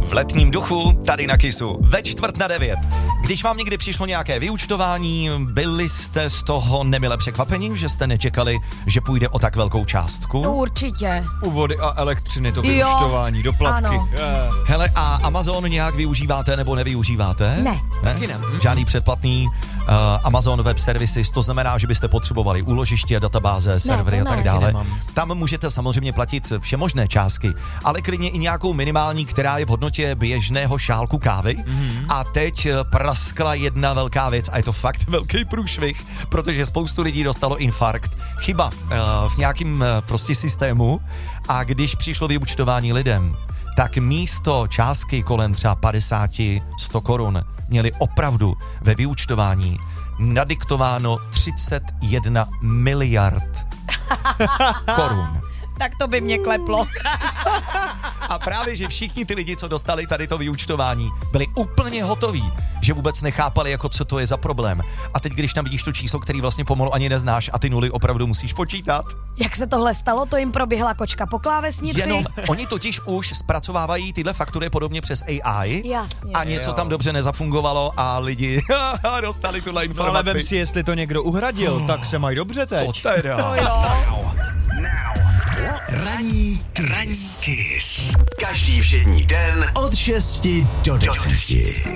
V letním duchu, tady na Kissu, ve 8:45. Když vám někdy přišlo nějaké vyúčtování, byli jste z toho nemile překvapeni, že jste nečekali, že půjde o tak velkou částku? No, určitě. U vody a elektřiny to vyúčtování, doplatky. Ano. Hele, a Amazon nějak využíváte nebo nevyužíváte? Ne. Taky ne. Žádný předplatný Amazon Web Services, to znamená, že byste potřebovali úložiště, databáze, servery a tak dále. Nemám. Tam můžete samozřejmě platit všemožné částky, ale klidně i nějakou minimální, která je v hodnotě běžného šálku kávy. A teď praskla jedna velká věc a je to fakt velký průšvih, protože spoustu lidí dostalo infarkt. Chyba v nějakým prostě systému a když přišlo vyúčtování lidem, tak místo částky kolem třeba 50-100 korun měli opravdu ve vyúčtování nadiktováno 31 miliard korun. Tak to by mě kleplo. A právě, že všichni ty lidi, co dostali tady to vyúčtování, byli úplně hotoví, že vůbec nechápali, jako co to je za problém. A teď, když tam vidíš to číslo, který vlastně pomalu ani neznáš a ty nuly opravdu musíš počítat. Jak se tohle stalo, to jim proběhla kočka po klávesnici. Jenom oni totiž už zpracovávají tyhle faktury podobně přes AI. Jasně. A něco tam dobře nezafungovalo a lidi dostali tuhle No informaci. ale vem si, jestli to někdo uhradil, tak se mají dobře teď. To teda. To jo. Ranní Kiss. Každý všední den od 6 do 10.